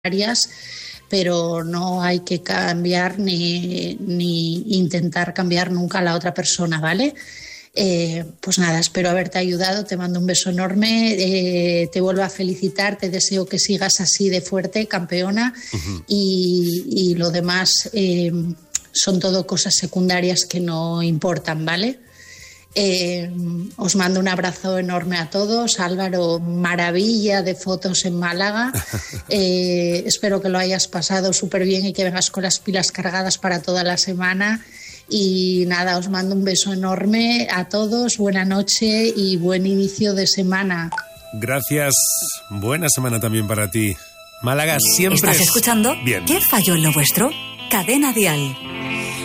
pero no hay que cambiar ni intentar cambiar nunca a la otra persona, ¿vale? Pues nada, espero haberte ayudado, te mando un beso enorme, te vuelvo a felicitar, te deseo que sigas así de fuerte, campeona, y lo demás son todo cosas secundarias que no importan, ¿vale? Os mando un abrazo enorme a todos. Álvaro, maravilla de fotos en Málaga. Espero que lo hayas pasado súper bien y que vengas con las pilas cargadas para toda la semana. Y nada, os mando un beso enorme a todos, buena noche y buen inicio de semana. Gracias, buena semana también para ti. Málaga siempre. ¿Estás escuchando? Bien. ¿Qué falló en lo vuestro? Cadena Dial.